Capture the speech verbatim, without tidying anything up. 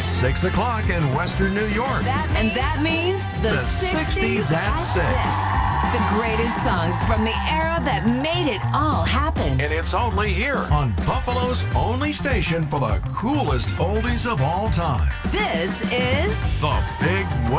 six o'clock in Western New York. And that means the, The sixties at six. The greatest songs from the era that made it all happen. And it's only here on Buffalo's only station for the coolest oldies of all time. This is The Big